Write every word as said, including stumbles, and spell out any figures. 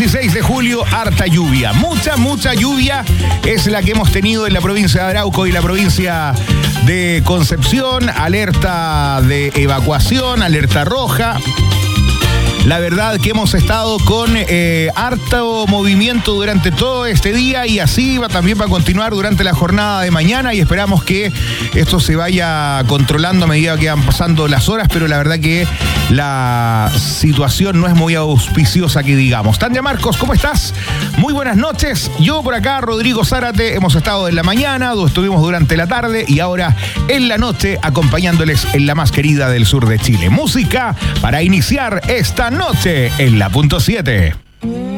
dieciséis de julio, harta lluvia. Mucha, mucha lluvia es la que hemos tenido en la provincia de Arauco y la provincia de Concepción. Alerta de evacuación, alerta roja. La verdad que hemos estado con eh, harto movimiento durante todo este día y así va, también va a continuar durante la jornada de mañana y esperamos que esto se vaya controlando a medida que van pasando las horas, pero la verdad que la situación no es muy auspiciosa que digamos. Tania Marcos, ¿cómo estás? Muy buenas noches. Yo por acá, Rodrigo Zárate, hemos estado en la mañana, estuvimos durante la tarde y ahora en la noche acompañándoles en la más querida del sur de Chile. Música para iniciar esta noche en la punto siete.